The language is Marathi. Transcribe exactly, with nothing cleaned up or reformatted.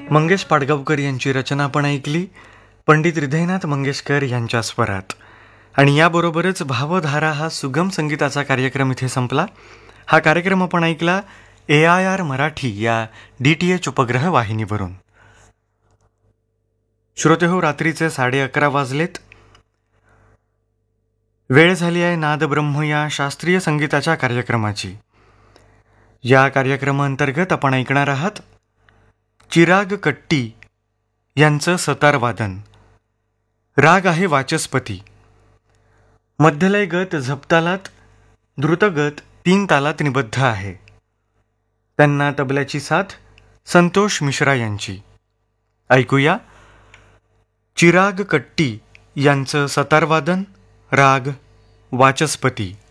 मंगेश पाडगावकर यांची रचना आपण ऐकली पंडित हृदयनाथ मंगेशकर यांच्या स्वरात. आणि याबरोबरच भावधारा हा सुगम संगीताचा कार्यक्रम इथे संपला. हा कार्यक्रम आपण ऐकला ए आय आर मराठी या डी टी एच उपग्रह वाहिनीवरून. श्रोते हो, रात्रीचे साडे अकरा वाजलेत. वेळ झाली आहे नादब्रह्म या शास्त्रीय संगीताच्या कार्यक्रमाची. या कार्यक्रमाअंतर्गत आपण ऐकणार आहात चिराग कट्टी यांचं सतारवादन. राग आहे वाचस्पती. मध्यलय गत झपतालात, द्रुतगत तीन तालात निबद्ध आहे. त्यांना तबल्याची साथ संतोष मिश्रा यांची. ऐकूया चिराग कट्टी यांचं सतारवादन, राग वाचस्पती.